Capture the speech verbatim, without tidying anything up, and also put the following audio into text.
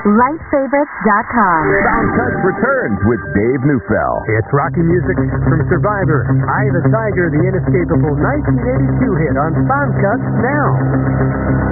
light favorites dot com. Sound Cuts returns with Dave Neufeld. It's Rocky music from Survivor. Eye of the Tiger, the inescapable nineteen eighty-two hit on Sound Cuts now.